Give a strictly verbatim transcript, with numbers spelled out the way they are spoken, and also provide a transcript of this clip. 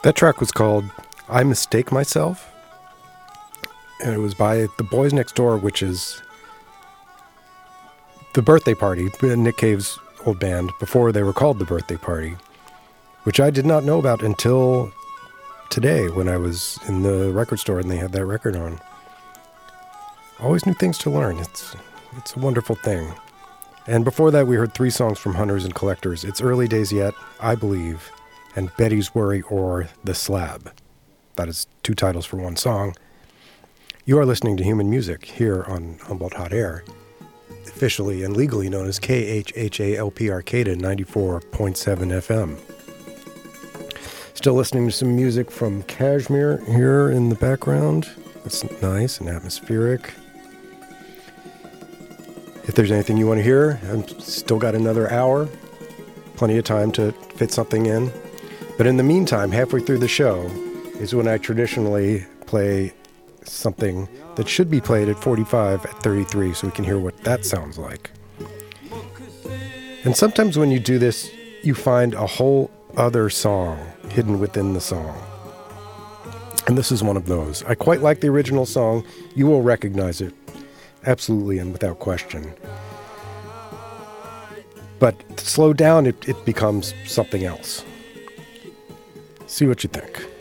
That track was called I Mistake Myself, and it was by the Boys Next Door, which is the Birthday Party, Nick Cave's old band, before they were called the Birthday Party, which I did not know about until today when I was in the record store and they had that record on. Always new things to learn. It's it's a wonderful thing. And before that, we heard three songs from Hunters and Collectors. It's Early Days Yet, I Believe, and Betty's Worry or The Slab. That is two titles for one song. You are listening to Human Music here on Humboldt Hot Air, officially and legally known as K H H A L P Arcata ninety-four point seven F M. Still listening to some music from Kashmir here in the background. That's nice and atmospheric. If there's anything you want to hear, I've still got another hour. Plenty of time to fit something in. But in the meantime, halfway through the show is when I traditionally play something that should be played at forty-five at thirty-three so we can hear what that sounds like. And sometimes when you do this, you find a whole other song hidden within the song. And this is one of those. I quite like the original song. You will recognize it, absolutely and without question. But to slow down, it, it becomes something else. See what you think.